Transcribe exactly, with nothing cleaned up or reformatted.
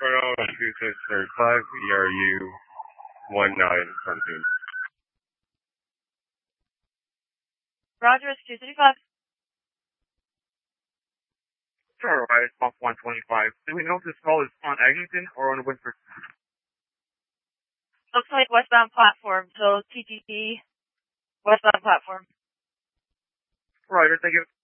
Colonel two six three five, E R U one nine something. Roger, it's two thirty-five. Sure, right, it's off one twenty-five. Do we know if this call is on Eglinton or on Winthrop? Looks like westbound platform, so T T P, westbound platform. Roger, thank you.